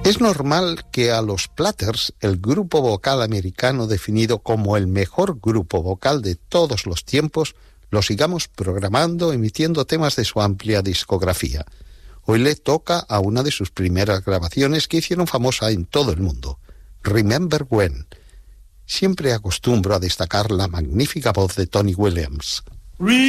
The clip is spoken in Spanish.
Es normal que a los Platters, el grupo vocal americano definido como el mejor grupo vocal de todos los tiempos, lo sigamos programando, emitiendo temas de su amplia discografía. Hoy le toca a una de sus primeras grabaciones que hicieron famosa en todo el mundo, Remember When. Siempre acostumbro a destacar la magnífica voz de Tony Williams.